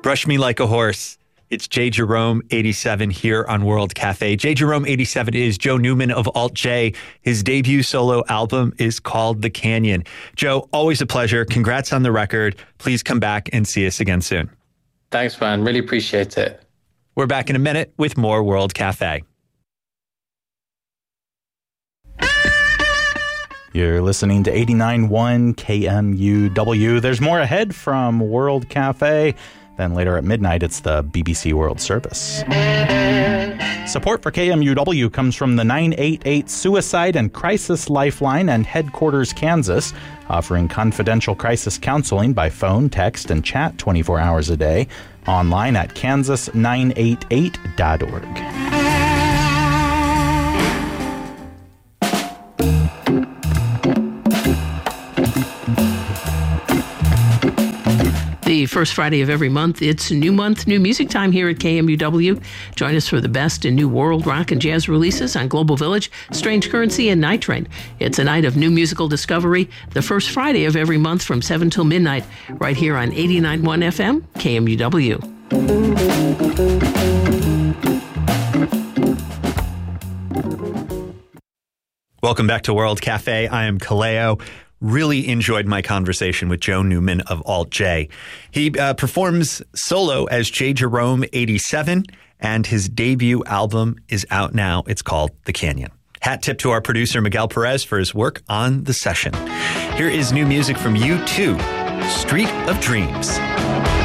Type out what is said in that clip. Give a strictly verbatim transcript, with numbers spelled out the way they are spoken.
Brush Me Like a Horse. It's J. Jerome eighty-seven here on World Cafe. J. Jerome eighty-seven is Joe Newman of Alt J. His debut solo album is called The Canyon. Joe, always a pleasure. Congrats on the record. Please come back and see us again soon. Thanks, man. Really appreciate it. We're back in a minute with more World Cafe. You're listening to eighty-nine point one K M U W. There's more ahead from World Cafe. Then later at midnight, it's the B B C World Service. Support for K M U W comes from the nine eight eight Suicide and Crisis Lifeline and Headquarters Kansas, offering confidential crisis counseling by phone, text, and chat twenty-four hours a day. Online at kansas nine eight eight dot org. The first Friday of every month, it's a new month, new music time here at K M U W. Join us for the best in new world rock and jazz releases on Global Village, Strange Currency, and Night Train. It's a night of new musical discovery, the first Friday of every month from seven till midnight, right here on eighty-nine point one F M, K M U W. Welcome back to World Cafe. I am Kaleo. Really enjoyed my conversation with Joe Newman of Alt J. He uh, performs solo as J. Jerome eighty-seven, and his debut album is out now. It's called The Canyon. Hat tip to our producer, Miguel Perez, for his work on the session. Here is new music from U two, Street of Dreams.